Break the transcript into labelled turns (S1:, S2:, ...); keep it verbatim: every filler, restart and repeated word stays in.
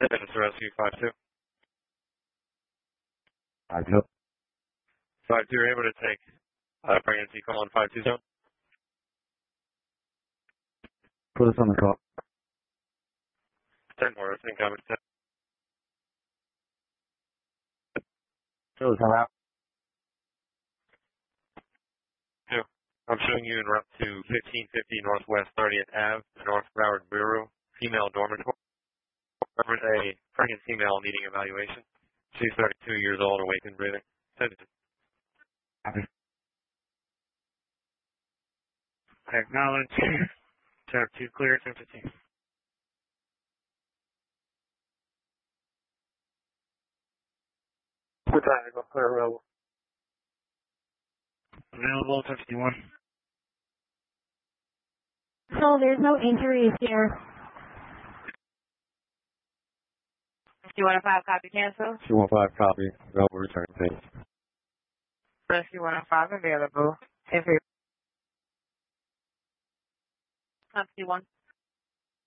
S1: This is Rescue five two.
S2: five two.
S1: five two, you're able to take uh, pregnancy call on five two zone.
S2: Put us on the call.
S1: ten more, incoming ten.
S2: Show us how out.
S1: two. I'm showing you en route to fifteen fifty Northwest thirtieth Avenue, the North Broward Bureau, female dormitory. There's a pregnant female needing evaluation. She's thirty-two years old, awake and breathing. Acknowledge. Chapter two clear, ten fifteen. What time? Go clear available. Available, ten fifty-one.
S3: So there's no injuries here.
S4: two one five, copy cancel.
S2: two one five copy. Available return page.
S4: Rescue one oh five available. ten fifty-one.